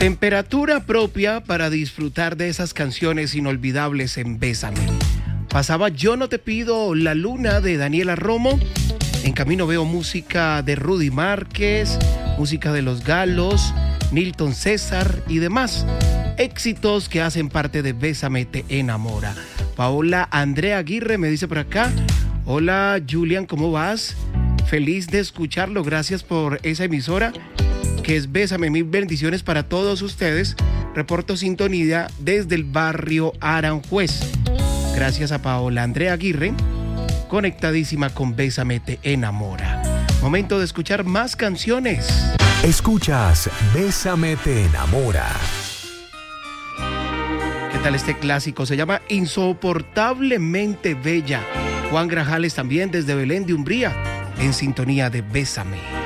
Temperatura propia para disfrutar de esas canciones inolvidables en Bésame. Pasaba Yo no te pido La luna de Daniela Romo. En camino veo música de Rudy Márquez, música de Los Galos, Nilton César y demás. Éxitos que hacen parte de Bésame te enamora. Paola Andrea Aguirre me dice por acá: hola Julian, ¿cómo vas? Feliz de escucharlo, gracias por esa emisora que es Bésame, mil bendiciones para todos ustedes. Reporto sintonía desde el barrio Aranjuez. Gracias a Paola Andrea Aguirre, conectadísima con Bésame te enamora. Momento de escuchar más canciones. Escuchas Bésame te enamora. ¿Qué tal este clásico? Se llama Insoportablemente Bella. Juan Grajales también desde Belén de Umbría, en sintonía de Bésame.